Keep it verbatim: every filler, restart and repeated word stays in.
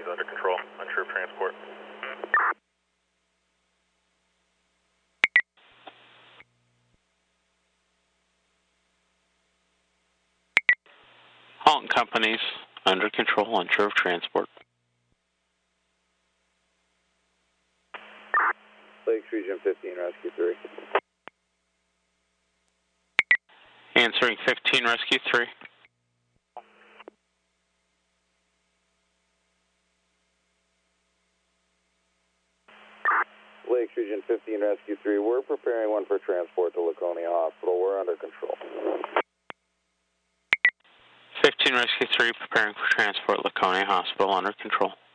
under control. Unsure of transport. Halton Companies, under control, unsure of transport. Lakes Region fifteen, Rescue three. Answering fifteen, Rescue three. Lakes Region fifteen, Rescue three. We're preparing one for transport to Laconia Hospital. We're under control. fifteen, Rescue three, preparing for transport, Laconia Hospital, under control.